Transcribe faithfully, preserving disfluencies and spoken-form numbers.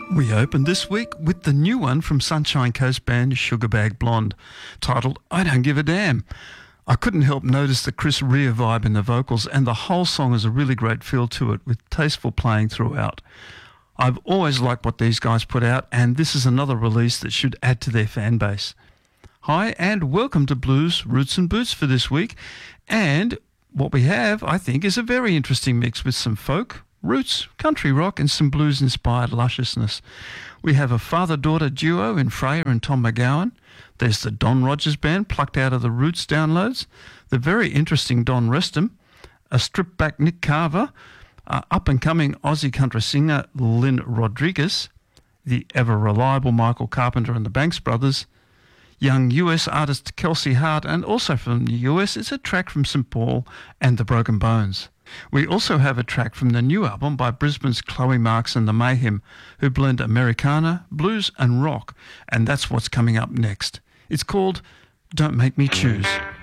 We opened this week with the new one from Sunshine Coast band Sugarbag Blonde, titled I Don't Give a Damn. I couldn't help notice the Chris Rea vibe in the vocals, and the whole song has a really great feel to it with tasteful playing throughout. I've always liked what these guys put out, and this is another release that should add to their fan base. Hi and welcome to Blues, Roots and Boots for this week, and what we have, I think, is a very interesting mix with some folk, roots, country rock and some blues-inspired lusciousness. We have a father-daughter duo in Freya and Tom McGowan. There's the Don Rogers Band, plucked out of the Roots downloads. The very interesting Don Reston, a stripped-back Nick Carver, uh, up-and-coming Aussie country singer Lynn Rodriguez, the ever-reliable Michael Carpenter and the Banks Brothers, young U S artist Kelsey Hart, and also from the U S is a track from Saint Paul and the Broken Bones. We also have a track from the new album by Brisbane's Chloe Marks and the Mayhem, who blend Americana, blues and rock, and that's what's coming up next. It's called Don't Make Me Choose.